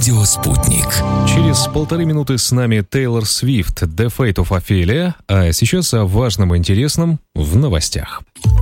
Радио «Спутник». Через 1,5 минуты с нами Тейлор Свифт, The Fate of Ophelia. А сейчас о важном и интересном в новостях.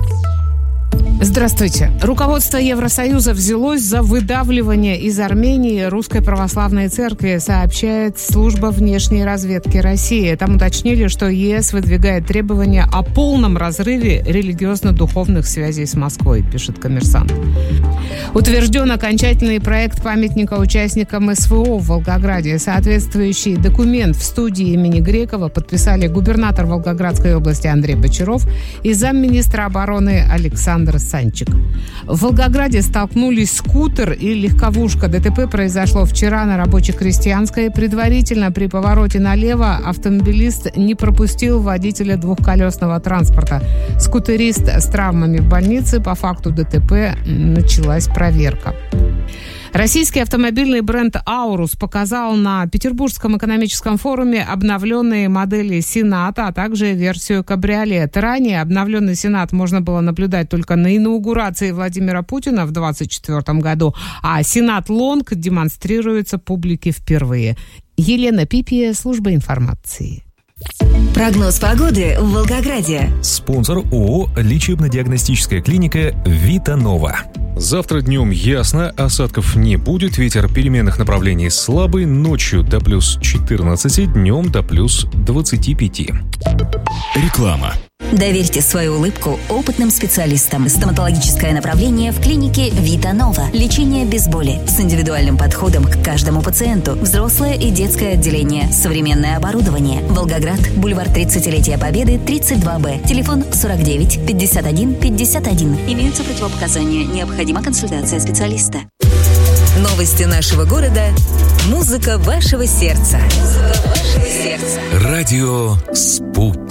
Здравствуйте. Руководство Евросоюза взялось за выдавливание из Армении Русской Православной Церкви, сообщает служба внешней разведки России. Там уточнили, что ЕС выдвигает требования о полном разрыве религиозно-духовных связей с Москвой, пишет «Коммерсант». Утвержден окончательный проект памятника участникам СВО в Волгограде. Соответствующий документ в студии имени Грекова подписали губернатор Волгоградской области Андрей Бочаров и замминистра обороны Александр Санчик. В Волгограде столкнулись скутер и легковушка. ДТП произошло вчера на Рабоче-Крестьянской. Предварительно при повороте налево автомобилист не пропустил водителя двухколесного транспорта. Скутерист с травмами в больнице. По факту ДТП началась проверка. Российский автомобильный бренд «Аурус» показал на Петербургском экономическом форуме обновленные модели «Сената», а также версию «Кабриолет». Ранее обновленный «Сенат» можно было наблюдать только на инаугурации Владимира Путина в 2024 году, а «Сенат Лонг» демонстрируется публике впервые. Елена Пипия, служба информации. Прогноз погоды в Волгограде. Спонсор ООО «Лечебно-диагностическая клиника Витанова». Завтра днем ясно, осадков не будет, ветер переменных направлений слабый, ночью до плюс 14, днем до плюс 25. Реклама. Доверьте свою улыбку опытным специалистам. Стоматологическое направление в клинике Витанова. Лечение без боли с индивидуальным подходом к каждому пациенту. Взрослое и детское отделение. Современное оборудование. Волгоград, бульвар 30-летия Победы, 32Б. Телефон 49 51 51. Имеются противопоказания. Необходима консультация специалиста. Новости нашего города. Музыка вашего сердца. Радио «Спутник».